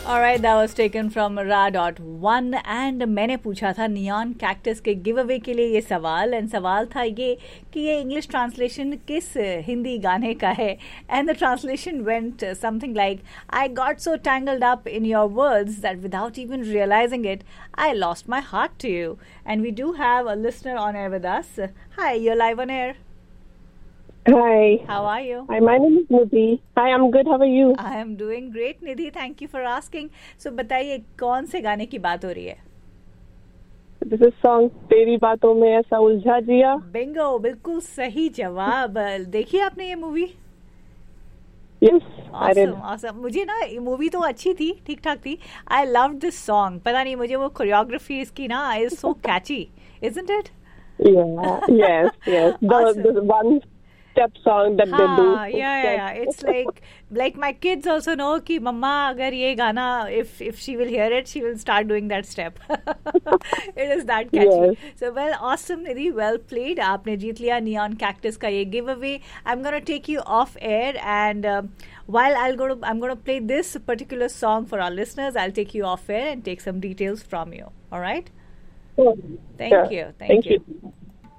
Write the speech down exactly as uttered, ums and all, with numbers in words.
Alright, that was taken from Ra dot one and मैंने पूछा था नियॉन कैक्टस के गिव अवे के लिए ये सवाल एंड सवाल था ये कि ये इंग्लिश ट्रांसलेशन किस हिंदी गाने का है and the translation went something like I got so tangled up in your words that without even realising it I lost my heart to you and we do have a listener on air with us. Hi, you're live on air. Hi. How are you? Hi, my name is Nidhi. Hi, I'm good. How are you? I am doing great, Nidhi. Thank you for asking. So, बताइए कौन से गाने की बात हो रही है? This is song तेरी बातों में ऐसा उलझा जिया. Bingo, बिल्कुल सही जवाब. देखिए आपने ये movie? Yes, awesome, I did. awesome. मुझे ना ये मूवी तो अच्छी थी, ठीक ठाक थी. I loved this song. पता नहीं मुझे वो कोरियोग्राफी इसकी ना is so catchy, isn't it? Yeah, yes, yes. The, Awesome. the one step song that they do. हाँ, yeah, yeah, yeah. It's like like my kids also know कि मम्मा अगर ये गाना if if she will hear it, she will start doing that step. It is that catchy. Yes. So well, awesome, Nidhi. Well played. आपने जीत लिया neon cactus का ये giveaway. I'm gonna take you off air and uh, while I'll go to I'm gonna play this particular song for our listeners. I'll take you off air and take some details from you. All right? Sure. Thank Sure. you. Thank, Thank you. you.